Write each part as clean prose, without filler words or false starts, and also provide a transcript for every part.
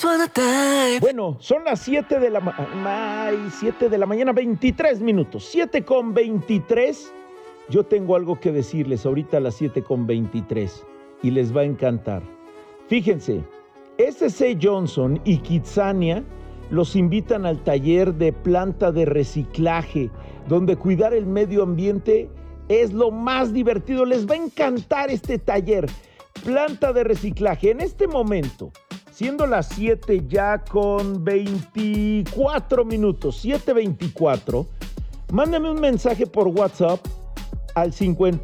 Bueno, son las 7 de la mañana, 23 minutos. 7:23. Yo tengo algo que decirles ahorita a las 7:23 y les va a encantar. Fíjense, SC Johnson y Kitsania los invitan al taller de planta de reciclaje, donde cuidar el medio ambiente es lo más divertido. Les va a encantar este taller. Planta de reciclaje. En este momento, siendo las 7 ya con 24 minutos, 7:24, mándame un mensaje por WhatsApp al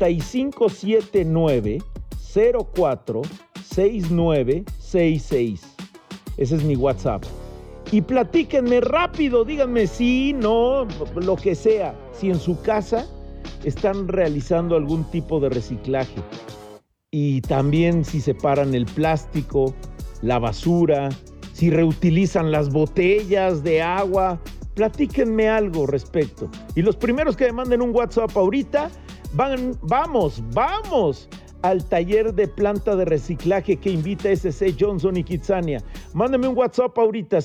5579-046966. Ese es mi WhatsApp. Y platíquenme rápido, díganme sí, no, lo que sea. Si en su casa están realizando algún tipo de reciclaje. Y también si separan el plástico, la basura, si reutilizan las botellas de agua. Platíquenme algo respecto. Y los primeros que me manden un WhatsApp ahorita, vamos al taller de planta de reciclaje que invita SC Johnson y Kitsania. Mándame un WhatsApp ahorita,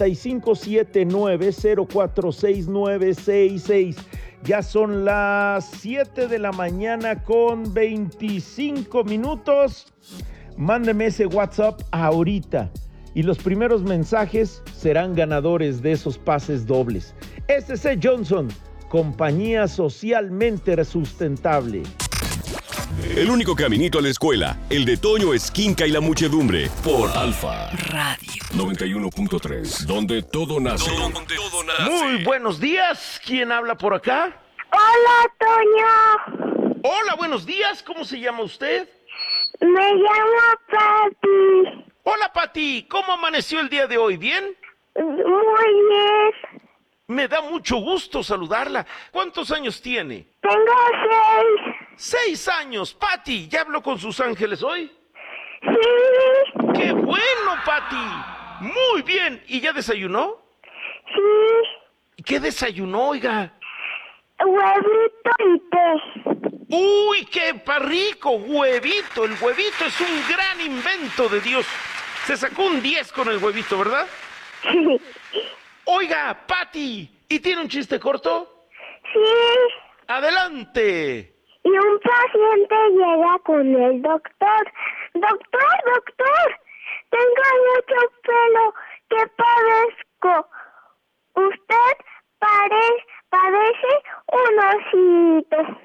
5579-046966. Ya son las 7 de la mañana con 25 minutos. Mándeme ese WhatsApp ahorita. Y los primeros mensajes serán ganadores de esos pases dobles. SC Johnson, compañía socialmente sustentable. El único caminito a la escuela, el de Toño Esquinca y la muchedumbre, por Alfa Radio 91.3, donde todo nace. Muy buenos días, ¿quién habla por acá? Hola, Toño. Hola, buenos días, ¿cómo se llama usted? Me llamo Pati. Hola, Pati, ¿cómo amaneció el día de hoy? ¿Bien? Muy bien. Me da mucho gusto saludarla. ¿Cuántos años tiene? Tengo 6. 6 años, Pati. ¿Ya habló con sus ángeles hoy? Sí. ¡Qué bueno, Pati! Muy bien. ¿Y ya desayunó? Sí. ¿Qué desayunó, oiga? Huevito y té. ¡Uy, qué rico! Huevito. El huevito es un gran invento de Dios. Se sacó un 10 con el huevito, ¿verdad? Sí. Oiga, Pati, ¿y tiene un chiste corto? Sí. ¡Adelante! Y un paciente llega con el doctor. Doctor, tengo mucho pelo. ¿Qué padezco? Usted parece un osito.